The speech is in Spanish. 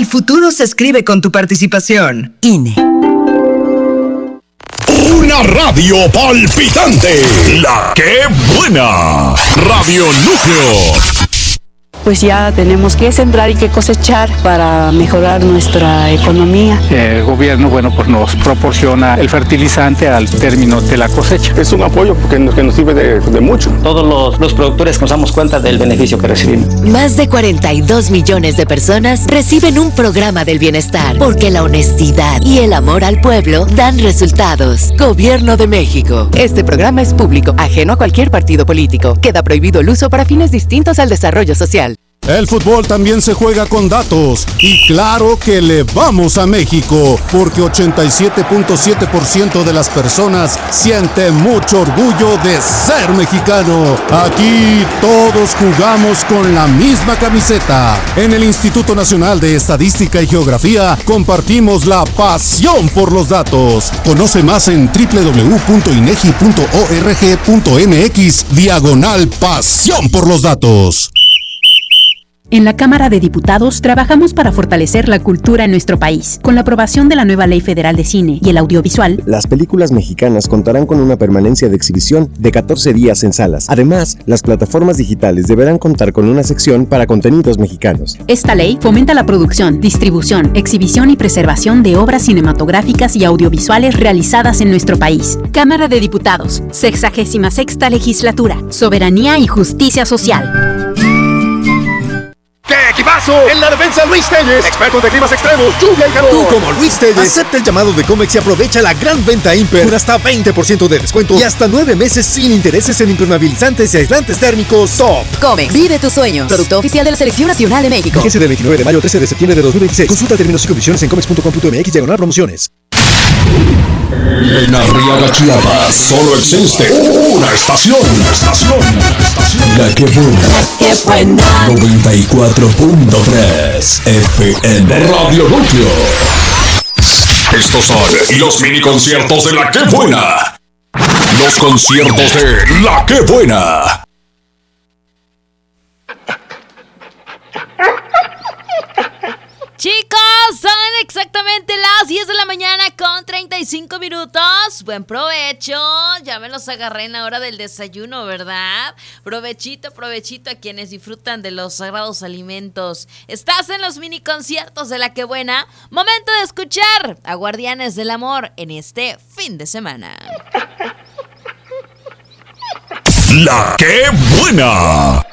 futuro se escribe con tu participación. INE. Una radio palpitante. La que buena. Radio Núcleo. Pues ya tenemos que sembrar y que cosechar para mejorar nuestra economía. El gobierno, pues nos proporciona el fertilizante al término de la cosecha. Es un apoyo que nos sirve de mucho. Todos los productores nos damos cuenta del beneficio que recibimos. Más de 42 millones de personas reciben un programa del bienestar, porque la honestidad y el amor al pueblo dan resultados. Gobierno de México. Este programa es público, ajeno a cualquier partido político. Queda prohibido el uso para fines distintos al desarrollo social. El fútbol también se juega con datos, y claro que le vamos a México, porque 87.7% de las personas siente mucho orgullo de ser mexicano. Aquí todos jugamos con la misma camiseta. En el Instituto Nacional de Estadística y Geografía compartimos la pasión por los datos. Conoce más en www.inegi.org.mx/pasión por los datos. En la Cámara de Diputados trabajamos para fortalecer la cultura en nuestro país. Con la aprobación de la nueva Ley Federal de Cine y el Audiovisual, las películas mexicanas contarán con una permanencia de exhibición de 14 días en salas. Además, las plataformas digitales deberán contar con una sección para contenidos mexicanos. Esta ley fomenta la producción, distribución, exhibición y preservación de obras cinematográficas y audiovisuales realizadas en nuestro país. Cámara de Diputados, 66ª Legislatura, Soberanía y Justicia Social. ¡Qué equipazo! En la defensa, Luis Telles, expertos de climas extremos, lluvia y calor. Tú, como Luis Telles, acepta el llamado de Comex y aprovecha la gran venta Imper con hasta 20% de descuento y hasta 9 meses sin intereses en impermeabilizantes y aislantes térmicos Top. Comex, vive tus sueños. Producto oficial de la Selección Nacional de México. Vigencia del 29 de mayo al 13 de septiembre de 2026. Consulta términos y condiciones en comex.com.mx/promociones. En Arriaga, Chiapas, solo existe una estación. La que buena. ¡Qué buena! 94.3 FM Radio Núcleo. Estos son los mini conciertos de La que buena. Los conciertos de La que buena. Chicos, son exactamente las 10 de la mañana con 35 minutos. Buen provecho. Ya me los agarré en la hora del desayuno, ¿verdad? Provechito a quienes disfrutan de los sagrados alimentos. Estás en los mini conciertos de La que buena. Momento de escuchar a Guardianes del Amor en este fin de semana. La que buena.